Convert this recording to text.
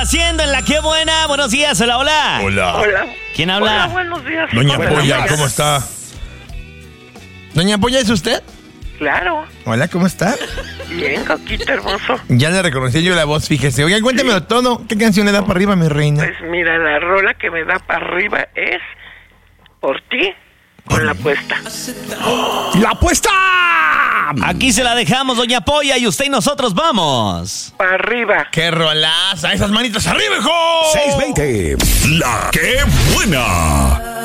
Haciendo en la que buena. Buenos días, hola, hola. Hola. Hola. ¿Quién habla? Hola, buenos días. Doña Buenos Polla, días. ¿cómo está? Doña Polla, ¿es usted? Claro. Hola, ¿cómo está? Bien, Coquito hermoso. Ya le reconocí yo la voz, fíjese. Oigan, cuéntemelo todo. ¿Qué canción le da para arriba, mi reina? Pues mira, la rola que me da para arriba es Por ti con la apuesta. ¡La apuesta! Aquí se la dejamos, doña Polla, y usted y nosotros vamos. Para arriba. ¡Qué rolaza! ¡Esas manitas arriba, hijo! 620. La que buena.